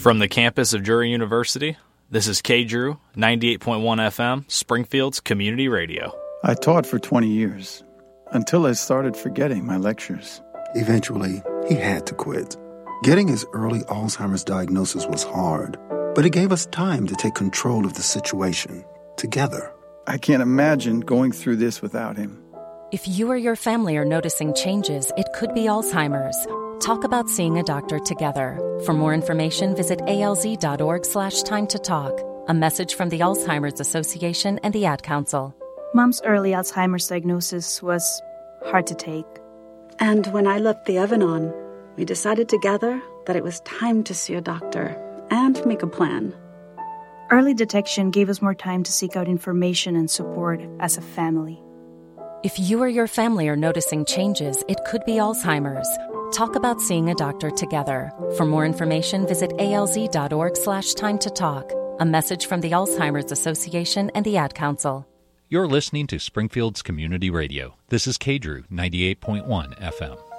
From the campus of Drury University, this is K-Drew, 98.1 FM, Springfield's community radio. I taught for 20 years, until I started forgetting my lectures. Eventually, he had to quit. Getting his early Alzheimer's diagnosis was hard, but it gave us time to take control of the situation, together. I can't imagine going through this without him. If you or your family are noticing changes, it could be Alzheimer's. Talk about seeing a doctor together. For more information, visit alz.org/time to talk. A message from the Alzheimer's Association and the Ad Council. Mom's early Alzheimer's diagnosis was hard to take. And when I left the Evanon, we decided together that it was time to see a doctor and make a plan. Early detection gave us more time to seek out information and support as a family. If you or your family are noticing changes, it could be Alzheimer's. Talk about seeing a doctor together. For more information, visit alz.org/time to talk. A message from the Alzheimer's Association and the Ad Council. You're listening to Springfield's Community Radio. This is K-Drew, 98.1 FM.